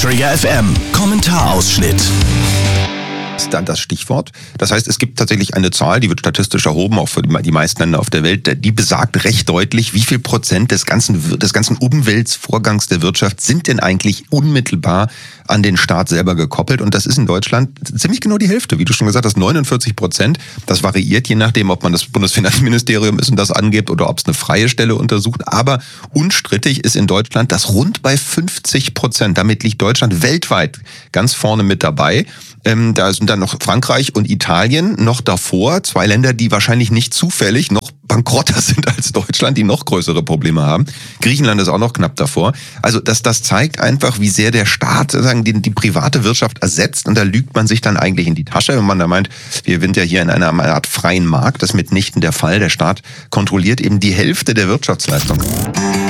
Trigger FM Kommentarausschnitt. Ist dann das Stichwort. Das heißt, es gibt tatsächlich eine Zahl, die wird statistisch erhoben, auch für die meisten Länder auf der Welt, die besagt recht deutlich, wie viel Prozent des ganzen Umwälzvorgangs der Wirtschaft sind denn eigentlich unmittelbar an den Staat selber gekoppelt. Und das ist in Deutschland ziemlich genau die Hälfte, wie du schon gesagt hast, 49%. Das variiert, je nachdem, ob man das Bundesfinanzministerium ist und das angibt oder ob es eine freie Stelle untersucht. Aber unstrittig ist in Deutschland das rund bei 50%. Damit liegt Deutschland weltweit ganz vorne mit dabei. Da sind dann noch Frankreich und Italien noch davor. 2 Länder, die wahrscheinlich nicht zufällig noch bankrotter sind als Deutschland, die noch größere Probleme haben. Griechenland ist auch noch knapp davor. Also das zeigt einfach, wie sehr der Staat sozusagen die private Wirtschaft ersetzt. Und da lügt man sich dann eigentlich in die Tasche, wenn man da meint, wir sind ja hier in einer Art freien Markt. Das ist mitnichten der Fall. Der Staat kontrolliert eben die Hälfte der Wirtschaftsleistung.